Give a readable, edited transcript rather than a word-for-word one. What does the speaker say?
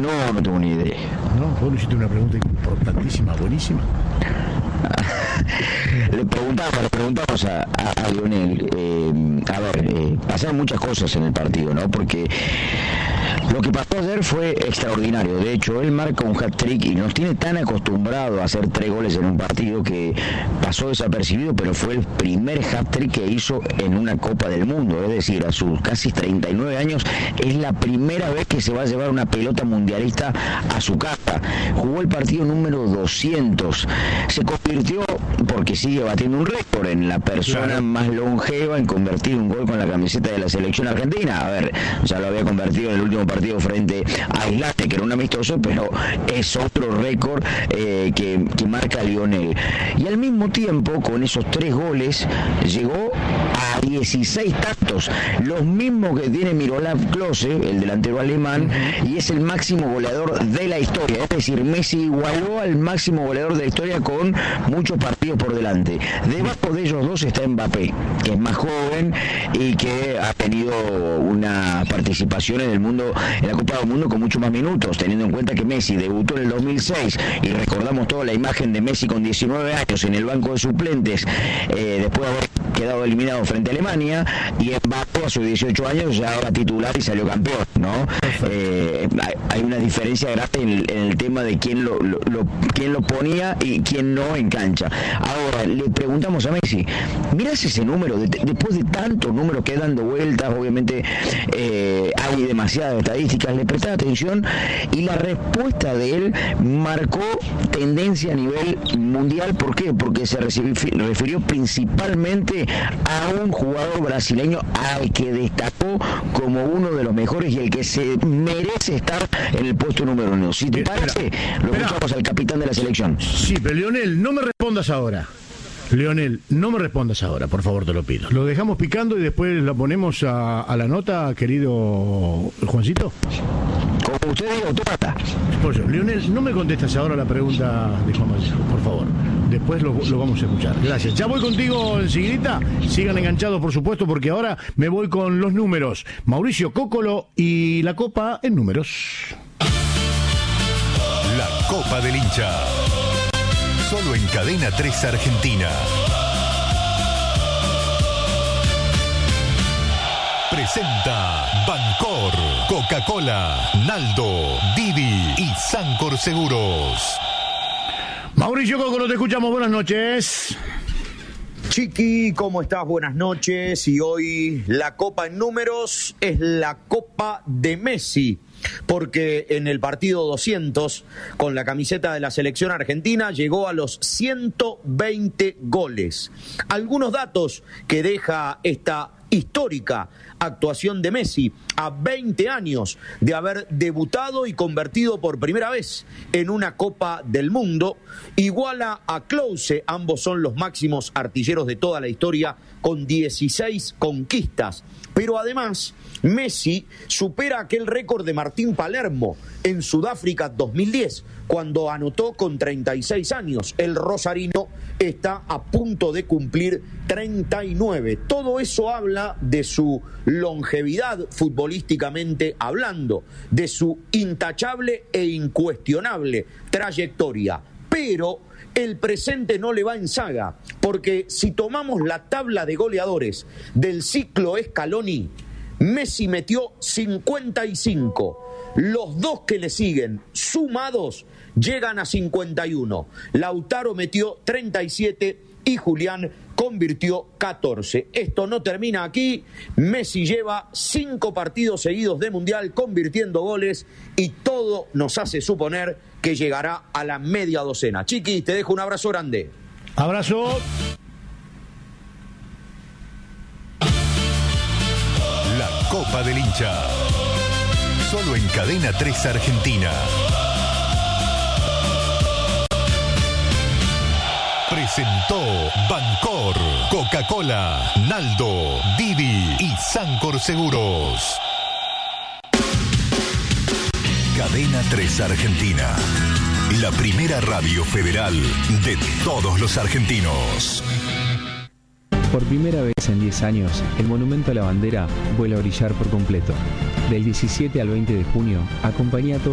No, no tengo ni idea. No, vos le hiciste una pregunta importantísima, buenísima. Le preguntamos a Lionel, pasaron muchas cosas en el partido, ¿no? Porque lo que pasó ayer fue extraordinario. De hecho, él marca un hat-trick y nos tiene tan acostumbrado a hacer 3 goles en un partido que pasó desapercibido, pero fue el primer hat-trick que hizo en una Copa del Mundo. Es decir, a sus casi 39 años, es la primera vez que se va a llevar una pelota mundialista a su casa. Jugó el partido número 200. Se convirtió, porque sigue batiendo un récord, en la persona más longeva en convertir un gol con la camiseta de la selección argentina. A ver, ya lo había convertido en el último partido frente a Islande, que era un amistoso, pero es otro récord que marca Lionel. Y al mismo tiempo, con esos 3 goles, llegó a 16 tantos, los mismos que tiene Miroslav Klose, el delantero alemán, y es el máximo goleador de la historia. Es decir, Messi igualó al máximo goleador de la historia con muchos partidos por delante. Debajo de ellos dos está Mbappé, que es más joven y que ha tenido una participación en la Copa del Mundo con mucho más minutos, teniendo en cuenta que Messi debutó en el 2006 y recordamos toda la imagen de Messi con 19 años en el banco de suplentes, después de haber quedado eliminado frente a Alemania, y Mbappé a sus 18 años ya era titular y salió campeón, ¿no? Hay una diferencia grande en el tema de quién lo ponía y quién no en cancha. Ahora, le preguntamos a Messi, mirás ese número, después de tantos números que dando vueltas, obviamente hay demasiadas estadísticas, le prestás atención y la respuesta de él marcó tendencia a nivel mundial. ¿Por qué? Porque se refirió principalmente a un jugador brasileño al que destacó como uno de los mejores y el que se merece estar en el puesto número 1. Si te parece, lo escuchamos al capitán de la selección. Sí, pero Lionel, no me respondas ahora. Leonel, no me respondas ahora, por favor, te lo pido. Lo dejamos picando y después lo ponemos a la nota, querido Juancito. Como usted diga, autómata. Por eso, Leonel, no me contestas ahora la pregunta de Juan Manuel, por favor. Después lo vamos a escuchar. Gracias. Ya voy contigo enseguidita. Sigan enganchados, por supuesto, porque ahora me voy con los números. Mauricio Cóccolo y la Copa en números. La Copa del Hincha. Solo en Cadena 3 Argentina. Presenta Bancor, Coca-Cola, Naldo, Didi y Sancor Seguros. Mauricio Cóccolo, te escuchamos. Buenas noches. Chiqui, ¿cómo estás? Buenas noches. Y hoy la Copa en números es la Copa de Messi, porque en el partido 200, con la camiseta de la selección argentina, llegó a los 120 goles. Algunos datos que deja esta histórica actuación de Messi a 20 años de haber debutado y convertido por primera vez en una Copa del Mundo. Iguala a Klose, ambos son los máximos artilleros de toda la historia con 16 conquistas. Pero además, Messi supera aquel récord de Martín Palermo en Sudáfrica 2010, cuando anotó con 36 años. El rosarino está a punto de cumplir 39. Todo eso habla de su longevidad futbolísticamente hablando, de su intachable e incuestionable trayectoria. Pero el presente no le va en saga, porque si tomamos la tabla de goleadores del ciclo Scaloni, Messi metió 55. Los dos que le siguen, sumados, llegan a 51. Lautaro metió 37 y Julián convirtió 14. Esto no termina aquí. Messi lleva 5 partidos seguidos de Mundial convirtiendo goles y todo nos hace suponer que llegará a la media docena. Chiqui, te dejo un abrazo grande. Abrazo. La Copa del Hincha. Solo en Cadena 3 Argentina. Presentó Bancor, Coca-Cola, Naldo, Didi y Sancor Seguros. Cadena 3 Argentina. La primera radio federal de todos los argentinos. Por primera vez en 10 años, el Monumento a la Bandera vuelve a brillar por completo. Del 17 al 20 de junio, acompaña a todos